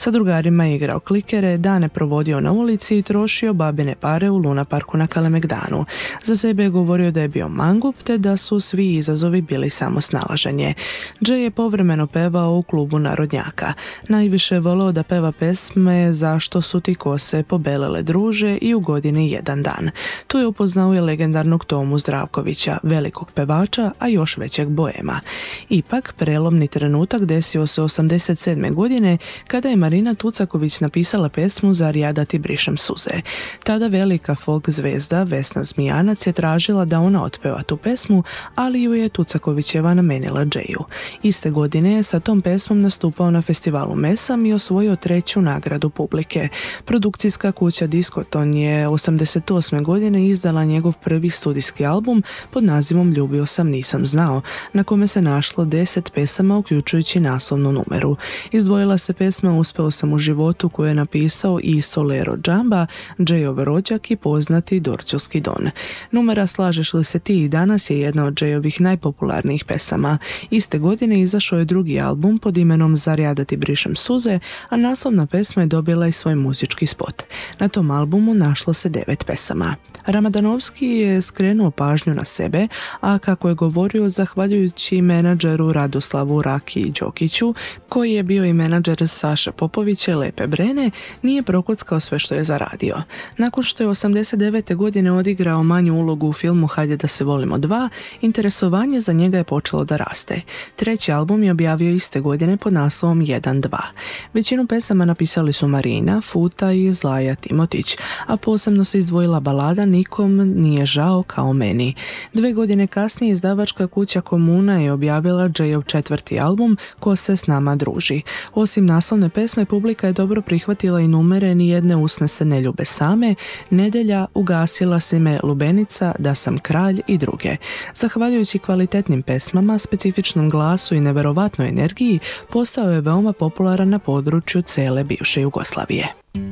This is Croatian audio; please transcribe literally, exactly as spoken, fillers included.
Sa drugarima je igrao klikere, dane provodio na ulici i trošio babine pare u Luna Parku na Kalemegdanu. Za sebe je govorio da je bio mangup te da su svi izazovi bili samo snalaženje. Jay je povremeno pevao u klubu narodnjaka. Najviše je voleo da peva pesme Zašto su ti kose pobelele druže i U godini jedan dan. Tu je upoznao i legendarnog Tomu Zdravkovića, velikog pevača, a još većeg boema. Ipak, prelomni trenutak desio se osamdeset sedme. godine kada je Marina Tucaković napisala pesmu Zar ja da ti brišem suze. Tada velika folk zvezda Vesna Zmijanac je tražila da ona otpeva tu pesmu, ali ju je Tucakovićeva namenila Jayu. Iste godine je sa tom pesmom nastupao na festivalu Mesam i osvojio treću nagradu publike. Produkcijska kuća Diskoton je osamdeset osme. godine izdala njegov prvi studijski album pod nazivom Ljubio sam nisam znao, na kome se našlo deset pesama uključujući naslovnu numeru. Izdvojila se pesma Uspeo sam u životu koju je napisao i Solero Džamba, Jayov rođak i poznati Dorčulski Don. Numera Slažeš li se ti i danas je jedna od Jayovih najpopularnijih pesama. Iste godine izašao je drugi album pod imenom Zar ja da ti brišem suze, a naslovna pesma je dobila i svoj muzički spot. Na tom albumu našlo se devet pesama. Ramadanovski je skrenuo pažnju na sebe, a kako je govorio zahvaljujući menadžeru Radoslavu Raki Đokiću, koji je bio i menadžer Saše Popovića i Lepe Brene, nije prokockao sve što je zaradio. Nakon što je osamdeset devete. godine odigrao manju ulogu u filmu Hajde da se volimo dva, interesovanje za njega je počelo da raste. Treći album je objavio iste godine pod naslovom jedan dva. Većinu pesama napisali su Marina, Futa i Zlaja Timotić, a posebno se izdvojila balada Nikom nije žao kao meni. Dve godine kasnije izdavačka kuća Komuna je objavila Jayov četvrti album Ko se s nama druži. Osim naslovne pesme, publika je dobro prihvatila i numere Nijedne usne se ne ljube same, Nedelja, Ugasila si me, Lubenica, Da sam kralj i druge. Zahvaljujući kvalitetnim pesmama, specifičnom glasu i neverovatnoj energiji, postao je veoma popularan na području cele bivše Jugoslavije.